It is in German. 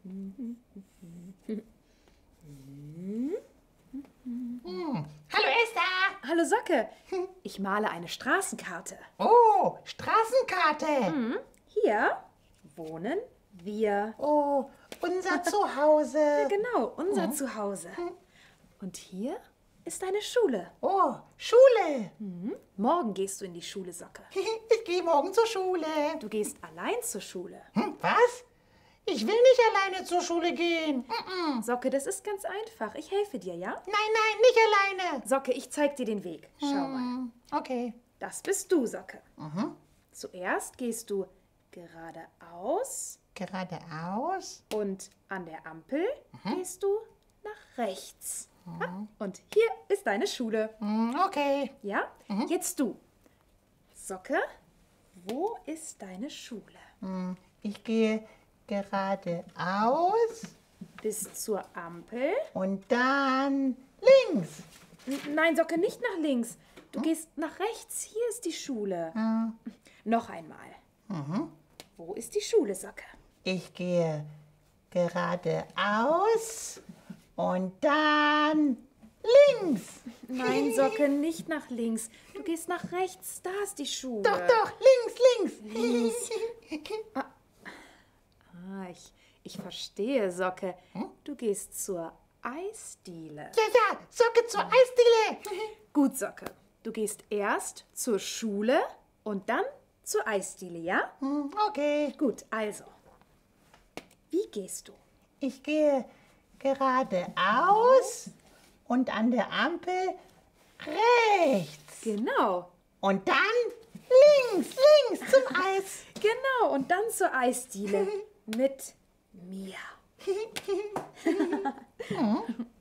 Hallo Esther! Hallo Socke, ich male eine Straßenkarte. Oh, Straßenkarte! Hier wohnen wir. Oh, unser Zuhause. Ja, genau, unser Zuhause. Und hier ist deine Schule. Oh, Schule. Morgen gehst du in die Schule, Socke. Ich gehe morgen zur Schule. Du gehst allein zur Schule. Was? Ich will nicht alleine zur Schule gehen. Socke, das ist ganz einfach. Ich helfe dir, ja? Nein, nicht alleine. Socke, ich zeig dir den Weg. Schau mal. Okay. Das bist du, Socke. Zuerst gehst du geradeaus Geradeaus. und an der Ampel gehst du nach rechts. Ah, und hier ist deine Schule. Okay. Ja? Jetzt du. Socke, wo ist deine Schule? Ich gehe geradeaus Bis zur Ampel. und dann links. Nein, Socke, nicht nach links. Du gehst nach rechts. Hier ist die Schule. Noch einmal. Wo ist die Schule, Socke? Ich gehe geradeaus und dann links. Nein, Socke, nicht nach links. Du gehst nach rechts. Da ist die Schule. Doch, links. Ah, ich verstehe, Socke. Du gehst zur Eisdiele. Ja, Socke zur Eisdiele. Gut, Socke. Du gehst erst zur Schule und dann zur Eisdiele, ja? Okay. Gut, also. Wie gehst du? Ich gehe geradeaus und an der Ampel rechts. Genau. Und dann links zum Eis. Genau, und dann zur Eisdiele. Mit mir.